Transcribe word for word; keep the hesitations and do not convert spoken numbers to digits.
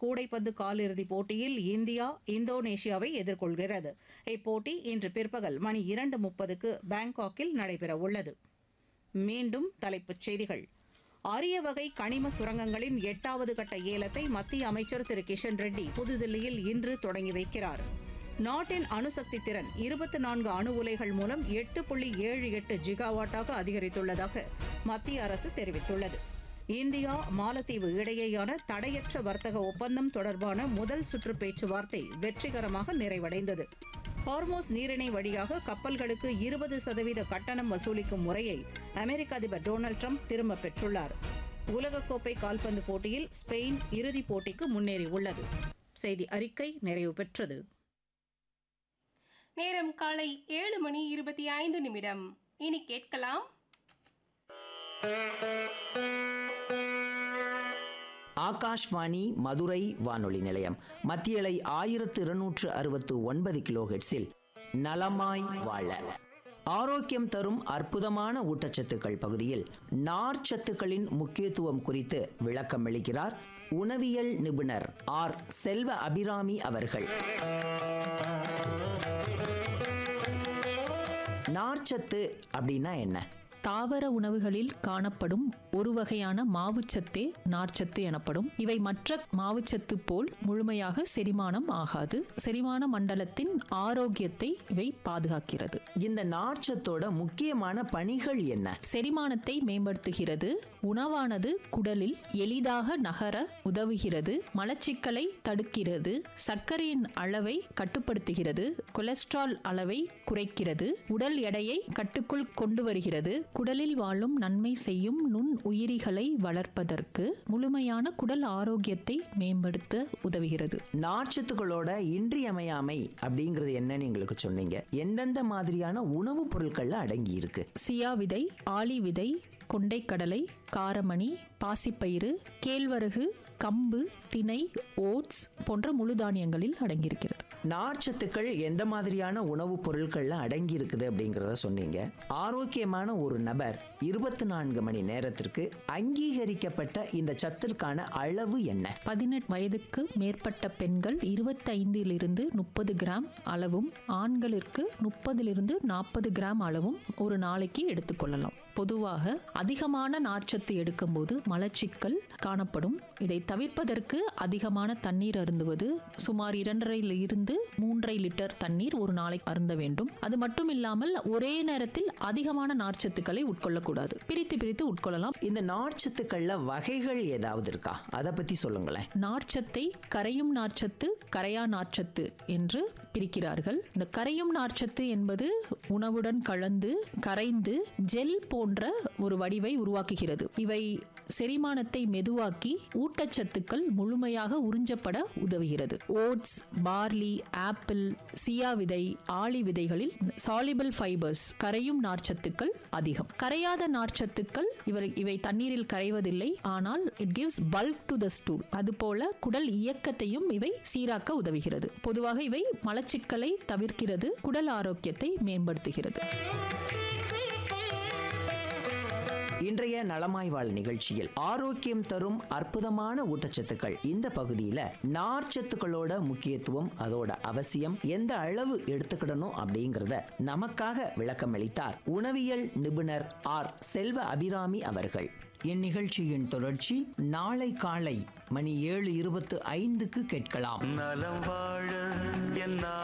கூடைப்பந்து காலிறுதிப் போட்டியில் இந்தியா இந்தோனேஷியாவை எதிர்கொள்கிறது. இப்போட்டி இன்று பிற்பகல் மணி இரண்டு முப்பதுக்கு பாங்காக்கில் நடைபெறவுள்ளது. மீண்டும் தலைப்புச் செய்திகள். அரிய வகை கனிம சுரங்கங்களின் எட்டாவது கட்ட ஏலத்தை மத்திய அமைச்சர் திரு கிஷன் ரெட்டி புதுதில்லியில் இன்று தொடங்கி வைக்கிறார். நாட்டின் அணுசக்தி திறன் இருபத்தி நான்கு அணு உலைகள் மூலம் எட்டு புள்ளி ஏழு எட்டு ஜிகாவாட்டாக அதிகரித்துள்ளதாக மத்திய அரசு தெரிவித்துள்ளது. இந்தியா மாலத்தீவு இடையேயான தடையற்ற வர்த்தக ஒப்பந்தம் தொடர்பான முதல் சுற்று பேச்சுவார்த்தை வெற்றிகரமாக நிறைவடைந்தது. ஹார்மோஸ் நீரிணை வழியாக கப்பல்களுக்கு இருபது சதவீத கட்டணம் வசூலிக்கும் முறையை அமெரிக்க அதிபர் டொனால்டு ட்ரம்ப் திரும்பப் பெற்றுள்ளார். உலகக்கோப்பை கால்பந்து போட்டியில் ஸ்பெயின் இறுதிப் போட்டிக்கு முன்னேறியுள்ளது. செய்தி அறிக்கை நிறைவு பெற்றது. நேரம் காலை ஏழு மணி இருபத்தி ஐந்து நிமிடம். இனி கேட்கலாம் ஆகாஷ்வாணி மதுரை வானொலி நிலையம். மத்திய அலை ஆயிரத்து இருநூற்று அறுபத்து ஒன்பது கிலோ ஹெர்ட்ஸில் நலமாய் வாழ ஆரோக்கியம் தரும் அற்புதமான ஊட்டச்சத்துக்கள் பகுதியில் நார்ச்சத்துக்களின் முக்கியத்துவம் குறித்து விளக்கம் அளிக்கிறார் உணவியல் நிபுணர் ஆர் செல்வ அபிராமி அவர்கள். நார்ச்சத்து அப்படின்னா என்ன? தாவர உணவுகளில் காணப்படும் ஒரு வகையான மாவுச்சத்தே நார்ச்சத்து எனப்படும். இவை மற்ற மாவுச்சத்து போல் முழுமையாக செரிமானம் ஆகாது. செரிமான மண்டலத்தின் ஆரோக்கியத்தை இவை பாதுகாக்கிறது. இந்த நார்ச்சத்தோட முக்கியமான பணிகள் என்ன? செரிமானத்தை மேம்படுத்துகிறது. உணவானது குடலில் எளிதாக நகர உதவுகிறது. மலச்சிக்கலை தடுக்கிறது. சர்க்கரையின் அளவை கட்டுப்படுத்துகிறது. கொலஸ்ட்ரால் அளவை குறைக்கிறது. உடல் எடையை கட்டுக்குள் கொண்டு வருகிறது. குடலில் வாழும் நன்மை செய்யும் நுண் உயிரிகளை வளர்ப்பதற்கு முழுமையான குடல் ஆரோக்கியத்தை மேம்படுத்த உதவுகிறது. நார்ச்சத்துக்களோட இன்றியமையாமை அப்படிங்கிறது என்னன்னு எங்களுக்கு சொன்னீங்க. எந்தெந்த மாதிரியான உணவுப் பொருட்கள்ல அடங்கி இருக்கு? சியா விதை, ஆளி விதை, கொண்டைக்கடலை, காரமணி, பாசிப்பயிறு, கேழ்வரகு, கம்பு, திணை, ஓட்ஸ் போன்ற முழு தானியங்களில் அடங்கியிருக்கிறது. நார்ச்சத்துக்கள் எந்த மாதிரியான உணவுப் பொருட்கள்ல அடங்கி இருக்குது அப்படிங்கிறத சொன்னீங்க. ஆரோக்கியமான ஒரு நபர் இருபத்தி நான்கு மணி நேரத்திற்கு அங்கீகரிக்கப்பட்ட இந்த சத்திற்கான அளவு என்ன? பதினெட்டு வயதுக்கு மேற்பட்ட பெண்கள் இருபத்தைந்திலிருந்து முப்பது கிராம் அளவும், ஆண்களிற்கு முப்பதிலிருந்து நாற்பது கிராம் அளவும் ஒரு நாளைக்கு எடுத்துக்கொள்ளலாம். பொதுவாக அதிகமான நார்ச்சத்து எடுக்கும்போது மலச்சிக்கல் காணப்படும். இதை தவிர்ப்பதற்கு அதிகமான தண்ணீர் அருந்துவது, சுமார் இரண்டரையில் இருந்து மூன்றரை லிட்டர் தண்ணீர் ஒரு நாளைக்கு அருந்த வேண்டும். அது மட்டும் இல்லாமல் ஒரே நேரத்தில் அதிகமான நார்ச்சத்துக்களை உட்கொள்ளக்கூடாது. பிரித்து பிரித்து உட்கொள்ளலாம். இந்த நார்ச்சத்துக்கள்ல வகைகள் ஏதாவது இருக்கா? அதை பத்தி சொல்லுங்களேன். நார்ச்சத்தை கரையும் நார்ச்சத்து, கரையா நார்ச்சத்து என்று பிரிக்கிறார்கள். இந்த கரையும் நார்ச்சத்து என்பது உணவுடன் கலந்து கரைந்து ஜெல் போன்ற ஒரு வடிவை உருவாக்குகிறது. இவை செரிமானத்தை மெதுவாக்கி ஊட்டச்சத்துக்கள் முழுமையாக உறிஞ்சப்பட உதவுகிறது. ஓட்ஸ், பார்லி, ஆப்பிள், சியா விதை, ஆளி விதைகளில் சாலிபிள் ஃபைபர்ஸ், கரையும் நார்ச்சத்துக்கள் அதிகம். கரையாத நார்ச்சத்துக்கள் இவை இவை தண்ணீரில் கரைவதில்லை, ஆனால் it gives bulk to the stool. அதுபோல குடல் இயக்கத்தையும் இவை சீராக்க உதவுகிறது. பொதுவாக இவை மலச்சிக்கலை தவிர்க்கிறது, குடல் ஆரோக்கியத்தை மேம்படுத்துகிறது. இன்றைய நலமாய் வாழ் நிகழ்ச்சியில் ஆரோக்கியம் தரும் அற்புதமான ஊட்டச்சத்துக்கள் இந்த பகுதியில நார்ச்சத்துக்களோட முக்கியத்துவம், அதோட அவசியம், எந்த அளவு எடுத்துக்கிடணும் அப்படிங்கறத நமக்காக விளக்கம் அளித்தார் உணவியல் நிபுணர் ஆர் செல்வ அபிராமி அவர்கள். இந்நிகழ்ச்சியின் தொடர்ச்சி நாளை காலை மணி ஏழு இருபத்து ஐந்துக்கு கேட்கலாம். நலம் வாழ